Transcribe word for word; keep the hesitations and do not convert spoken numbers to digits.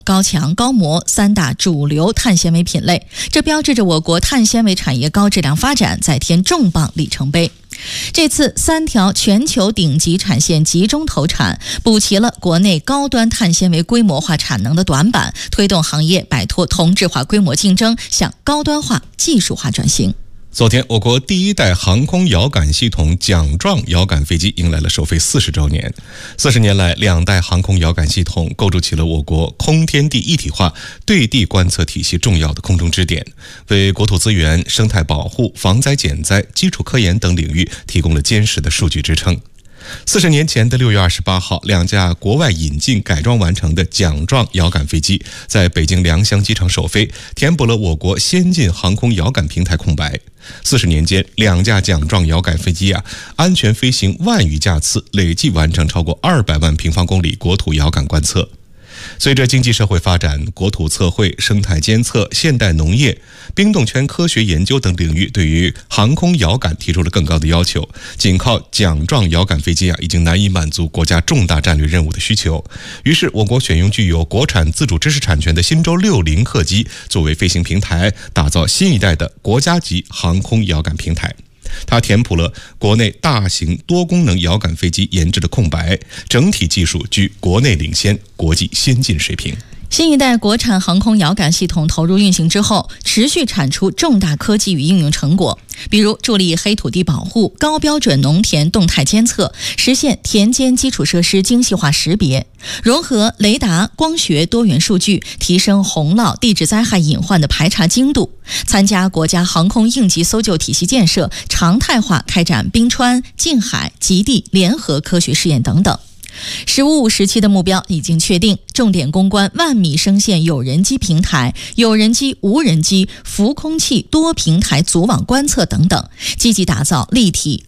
高强、高模三大主流碳纤维品类，这标志着我国碳纤维产业高质量发展再添重磅里程碑。这次三条全球顶级产线集中投产，补齐了国内高端碳纤维规模化产能的短板，推动行业摆脱同质化规模竞争，向高端化、技术化转型。 昨天，我国第一代航空遥感系统桨状遥感飞机迎来了首飞四十周年。四十年来，两代航空遥感系统构筑起了我国空天地一体化对地观测体系重要的空中支点，为国土资源、生态保护、防灾减灾、基础科研等领域提供了坚实的数据支撑。四十年前的六月二十八号，两架国外引进改装完成的桨状遥感飞机在北京良乡机场首飞，填补了我国先进航空遥感平台空白。四十年间，两架桨状遥感飞机啊，安全飞行万余架次，累计完成超过二百万平方公里国土遥感观测。随着经济社会发展，国土测绘、生态监测、现代农业、冰冻圈科学研究等领域对于航空遥感提出了更高的要求。仅靠桨状遥感飞机啊，已经难以满足国家重大战略任务的需求。于是，我国选用具有国产自主知识产权的新舟六零客机作为飞行平台，打造新一代的国家级航空遥感平台。它填补了国内大型多功能遥感飞机研制的空白，整体技术居国内领先、国际先进水平。 新一代国产航空遥感系统投入运行之后，持续产出重大科技与应用成果，比如助力黑土地保护、高标准农田动态监测，实现田间基础设施精细化识别，融合雷达、光学多元数据，提升洪涝、地质灾害隐患的排查精度，参加国家航空应急搜救体系建设，常态化开展冰川、近海、极地联合科学试验等等。十五五时期的目标已经确定，重点攻关万米升线有人机平台、有人机、无人机、浮空器多平台组网观测等等，积极打造立体